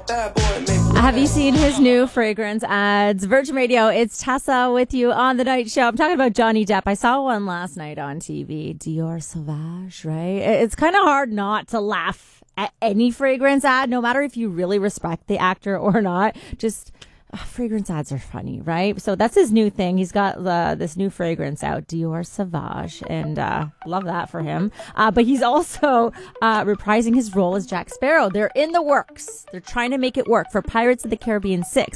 Have you seen his new fragrance ads? Virgin Radio, it's Tessa with you on The Night Show. I'm talking about Johnny Depp. I saw one last night on TV. Dior Sauvage, right? It's kind of hard not to laugh at any fragrance ad, no matter if you really respect the actor or not. Just fragrance ads are funny, right? So that's his new thing. He's got this new fragrance out, Dior Sauvage, and love that for him. But he's also reprising his role as Jack Sparrow. They're in the works. They're trying to make it work for Pirates of the Caribbean 6.